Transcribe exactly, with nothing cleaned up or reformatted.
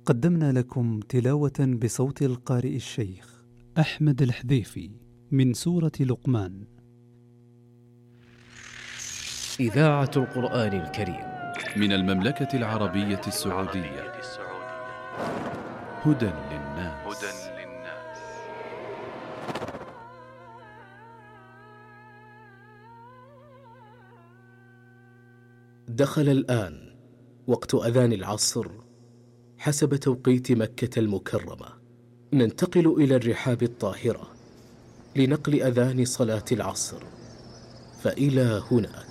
قدمنا لكم تلاوة بصوت القارئ الشيخ أحمد الحذيفي من سورة لقمان. إذاعة القرآن الكريم من المملكة العربية السعودية. هدى للناس. دخل الآن وقت أذان العصر حسب توقيت مكة المكرمة. ننتقل إلى الرحاب الطاهرة لنقل أذان صلاة العصر، فإلى هنا